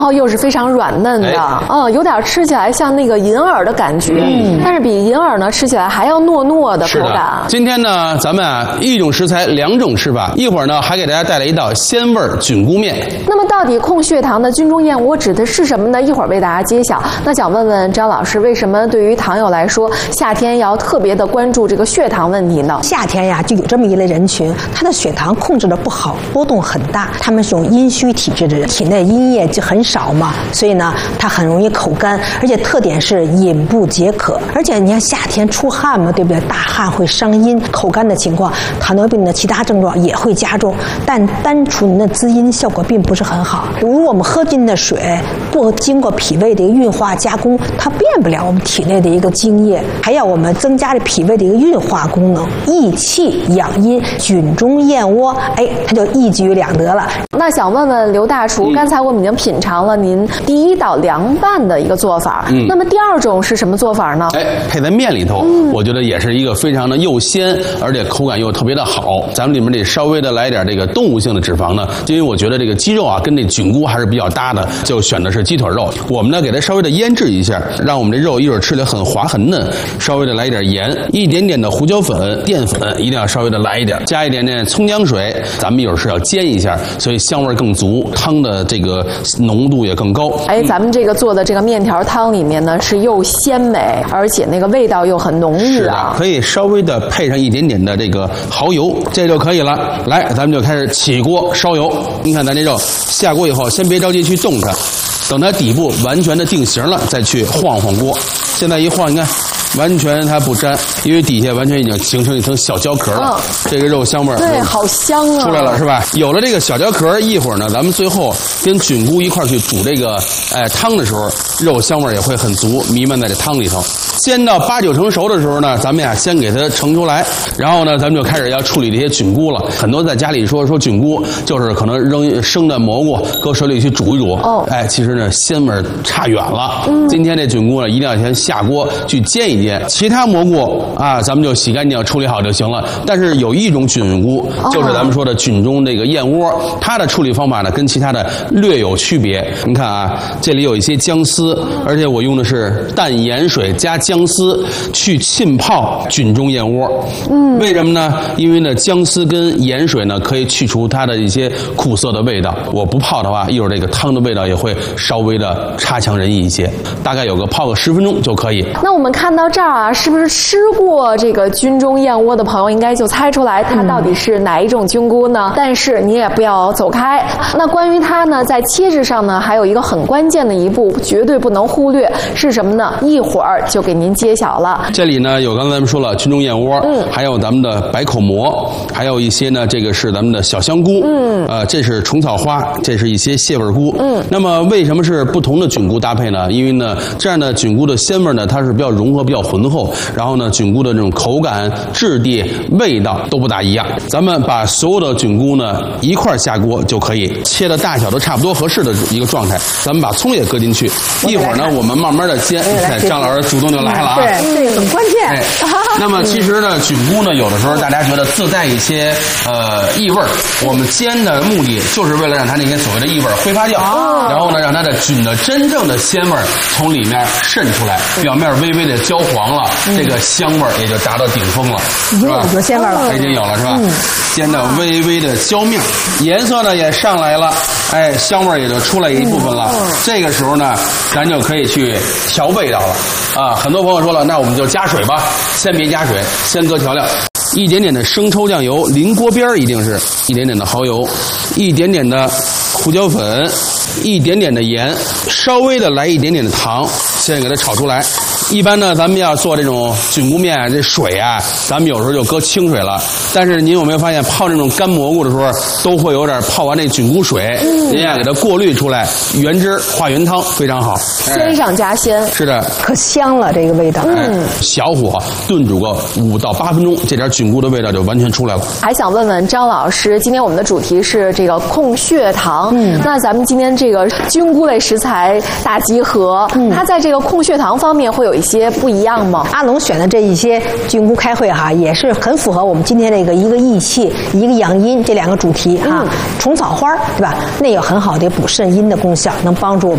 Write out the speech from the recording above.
哦，又是非常软嫩的，有点吃起来像那个银耳的感觉，但是比银耳呢吃起来还要糯糯的口感。 今天呢，咱们一种食材两种吃法，一会儿呢还给大家带来一道鲜味菌菇面。 那么到底控血糖的菌中燕窝指的是什么呢？一会儿为大家揭晓。那想问问张老师，为什么对于糖友来说，夏天要特别的关注这个血糖问题呢？ 夏天呀，就有这么一类人群，他的血糖控制的不好，波动很大，他们是种阴虚体质的人，体内阴液就很少嘛，所以呢，他很容易口干，而且特点是饮不解渴。而且你看夏天出汗嘛，对不对？大汗会伤阴，口干的情况，糖尿病的其他症状也会加重。但单纯的滋阴效果并不是很好。如果我们喝进的水不经过脾胃的一个运化加工，它变不了我们体内的一个精液，还要我们增加了脾胃的一个运化功能，益气养阴，菌中燕窝，它就一举两得了。 那想问问刘大厨，刚才我们已经品尝了您第一道凉拌的一个做法，那么第二种是什么做法呢？ 配在面里头，我觉得也是一个非常的又鲜，而且口感又特别的好。咱们里面得稍微的来点这个动物性的脂肪呢，因为我觉得这个鸡肉啊跟这菌菇还是比较搭的，就选的是鸡腿肉。我们呢给它稍微的腌制一下，让我们这肉一会儿吃起来很滑很嫩。稍微的来一点盐，一点点的胡椒粉、淀粉一定要稍微的来一点，加一点点葱姜水。咱们一会儿是要煎一下，所以香味更足，汤的这个浓度也更高。 咱们这个做的这个面条汤里面呢是又鲜美，而且那个味道又很浓郁啊。 可以稍微的配上一点点的这个蚝油，这就可以了。来，咱们就开始起锅烧油。你看咱这肉下锅以后，先别着急去动它，等它底部完全的定型了，再去晃晃锅。现在一晃，你看完全它不粘，因为底下完全已经形成一层小焦壳了。这个肉香味对，好香啊， 出来了是吧？有了这个小焦壳，一会儿呢，咱们最后跟菌菇一块去煮这个汤的时候，肉香味也会很足，弥漫在这汤里头。煎到8、9成熟的时候呢，咱们呀先给它盛出来，然后呢，咱们就开始要处理这些菌菇了。很多在家里说菌菇就是可能扔生的蘑菇，搁水里去煮一煮。其实呢鲜味差远了。今天这菌菇呢，一定要先下锅去煎一煎。其他蘑菇啊，咱们就洗干净处理好就行了。但是有一种菌菇，就是咱们说的菌中这个燕窝，它的处理方法呢跟其他的略有区别。你看啊，这里有一些姜丝，而且我用的是淡盐水加姜丝去浸泡菌中燕窝。为什么呢？因为呢姜丝跟盐水呢可以去除它的一些苦涩的味道。我不泡的话，一会儿这个汤的味道也会稍微的差强人意一些。大概泡个10分钟就可以。 那我们看到这儿啊，是不是吃过这个菌中燕窝的朋友应该就猜出来它到底是哪一种菌菇呢？但是你也不要走开。那关于它呢，在切制上呢，还有一个很关键的一步，绝对不能忽略，是什么呢？一会儿就给您揭晓了。 这里呢有刚才咱们说了菌中燕窝，还有咱们的百口蘑，还有一些呢这个是咱们的小香菇，这是虫草花，这是一些蟹味菇。那么为什么是不同的菌菇搭配呢？因为呢这样的菌菇的鲜味呢，它是比较融合、比较浑厚，然后呢菌菇的这种口感、质地、味道都不大一样。咱们把所有的菌菇呢一块下锅就可以，切的大小都差不多合适的一个状态。咱们把葱也搁进去，一会儿呢我们慢慢的煎。张老师主动就来了啊！ 对，这个很关键。 那么其实呢，菌菇呢有的时候大家觉得自带一些异味，我们煎的目的就是为了让它那些所谓的异味挥发掉，然后呢让它的菌的真正的鲜味从里面渗出来，表面微微的焦黄了，这个香味也就达到顶峰了， 已经有鲜味了， 已经有了是吧？煎到微微的焦面，颜色呢也上来了，香味也就出来一部分了。这个时候呢，咱就可以去调味道了啊！很多朋友说了，那我们就加水吧，先别加水，先搁调料。一点点的生抽酱油，临锅边一定是一点点的蚝油，一点点的胡椒粉，一点点的盐，稍微的来一点点的糖，先给它炒出来。一般呢，咱们要做这种菌菇面，这水啊，咱们有时候就搁清水了。但是您有没有发现，泡这种干蘑菇的时候，都会有点泡完这菌菇水，您要给它过滤出来，原汁化原汤，非常好， 鲜上加鲜。 是的， 可香了这个味道。 小火炖煮个5到8分钟，这点菌菇的味道就完全出来了。 还想问问张老师，今天我们的主题是这个控血糖，那咱们今天这个菌菇类食材大集合，它在这个控血糖方面会有一些不一样吗？ 阿龙选的这一些菌菇开会哈，也是很符合我们今天这个一个益气，一个养阴这2个主题哈。虫草花对吧？那有很好的补肾阴的功效，能帮助我们